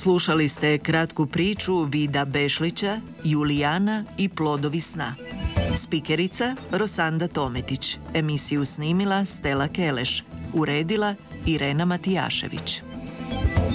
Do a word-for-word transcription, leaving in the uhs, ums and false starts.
Slušali ste kratku priču Vida Bešlića, Julijana i plodovi sna. Spikerica Rosanda Tometić. Emisiju snimila Stela Keleš. Uredila Irena Matijašević.